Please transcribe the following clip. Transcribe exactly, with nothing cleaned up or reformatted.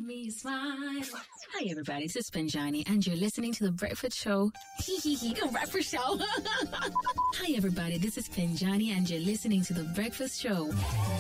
me smile. Hi, everybody. This is Penjani, and you're listening to The Breakfast Show. Hee hee hee, The Breakfast Show. Hi, everybody. This is Penjani, and you're listening to The Breakfast Show.